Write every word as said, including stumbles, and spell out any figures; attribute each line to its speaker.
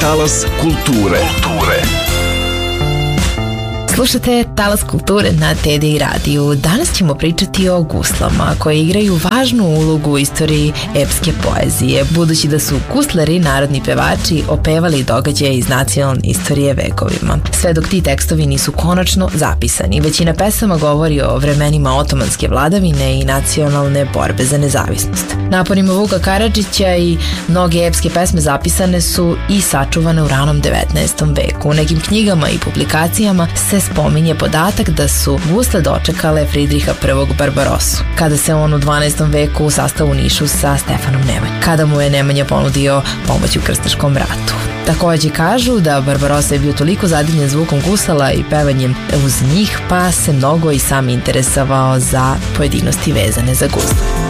Speaker 1: Talas kulture. Kulture.
Speaker 2: Slušate Talas kulture na T D I radiju. Danas ćemo pričati o guslama koje igraju važnu ulogu u istoriji epske poezije, budući da su gusleri narodni pevači opevali događaje iz nacionalne istorije vekovima. Sve dok ti tekstovi nisu konačno zapisani, većina pesama govori o vremenima otomanske vladavine i nacionalne borbe za nezavisnost. Naporima Vuka Karadžića i mnoge epske pesme zapisane su i sačuvane u ranom devetnaestom veku. U nekim knjigama i publikacijama se spominje podatak da su gusle dočekale Fridriha prvog Barbarosu, kada se on u dvanaestom veku sastavu u Nišu sa Stefanom Nemanjom, kada mu je Nemanja ponudio pomoć u Krstaškom ratu. Takođe kažu da Barbarosa je bio toliko zadivljen zvukom gusala i pevanjem uz njih, pa se mnogo i sam interesovao za pojedinosti vezane za gusle.